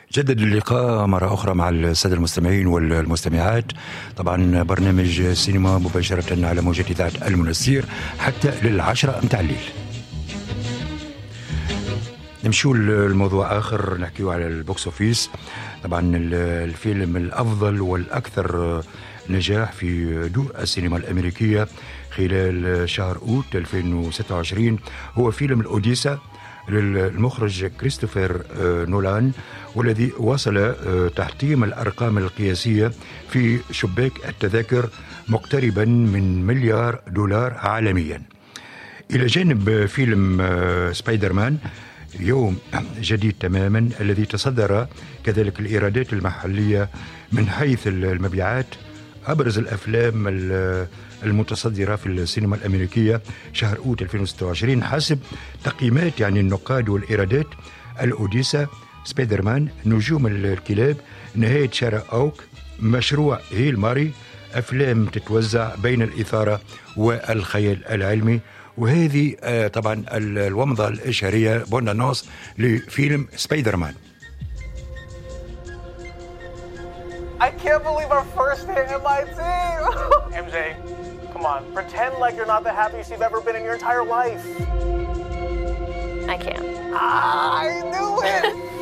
جدد اللقاء مرة أخرى مع السادة المستمعين والمستمعات. طبعا برنامج سينما مباشرة على موجة إذاعة المنستير حتى 10 متاع الليل. نمشوا الموضوع آخر، نحكيه على البوكس أوفيس. طبعا الفيلم الأفضل والأكثر نجاح في ضوء السينما الأمريكية خلال شهر أوت 2026 هو فيلم الأوديسا للمخرج كريستوفر نولان، والذي وصل تحطيم الأرقام القياسية في شباك التذاكر مقتربا من $1,000,000,000 عالميا. إلى جانب فيلم سبايدر مان يوم جديد تماما الذي تصدر كذلك الإيرادات المحلية من حيث المبيعات، أبرز الأفلام المتصدرة في السينما الأمريكية شهر أوت 2026 حسب تقييمات النقاد والإيرادات: الأوديسا، سبايدر مان، نجوم الكلاب، نهاية شارع أوك، مشروع هيل ماري، أفلام تتوزع بين الإثارة والخيال العلمي. وهذه طبعا الومضة الإشارية بونانوس لفيلم سبايدر مان. I can't believe our first hit MIT! MJ, come on, pretend like you're not the happiest you've ever been in your entire life. I can't. I knew it!